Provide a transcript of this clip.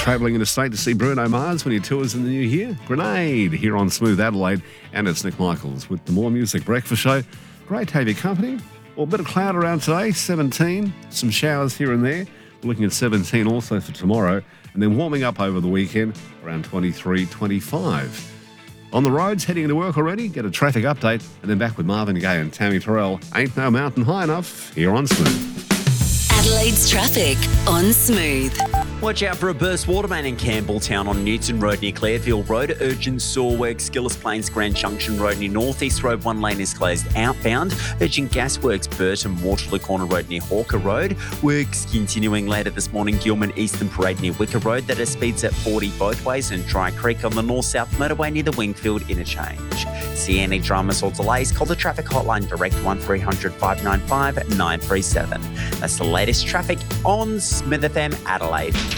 travelling interstate to see Bruno Mars when he tours in the new year? Grenade here on Smooth Adelaide. And it's Nick Michaels with the More Music Breakfast Show. Great to have your company. Well, a bit of cloud around today, 17. Some showers here and there. We're looking at 17 also for tomorrow. And then warming up over the weekend, around 23, 25. On the roads, heading into work already, get a traffic update, and then back with Marvin Gaye and Tammy Terrell. Ain't no mountain high enough here on Smooth. Adelaide's traffic on Smooth. Watch out for a burst water main in Campbelltown on Newton Road near Clairfield Road. Urgent saw work, Skillis Plains Grand Junction Road near Northeast Road. One lane is closed outbound. Urgent gasworks, Burton Waterloo Corner Road near Hawker Road. Works continuing later this morning, Gilman Eastern Parade near Wicker Road. That is speeds at 40 both ways. And Dry Creek on the north-south motorway near the Wingfield interchange. See any dramas or delays, call the traffic hotline direct 1300 595 937. That's the latest traffic on Smith FM Adelaide.